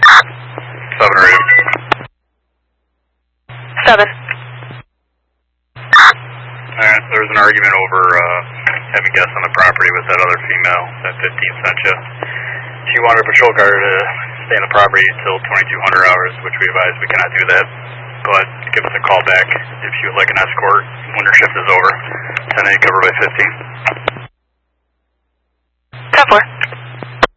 7 or 8. 7. Alright, there was an argument over having guests on the property with that other female, that 15 sent you. She wanted a patrol car to stay on the property until 2200 hours, which we advise we cannot do that. But give us a call back if you would like an escort when your shift is over. 10-8 covered by 15. 10-4.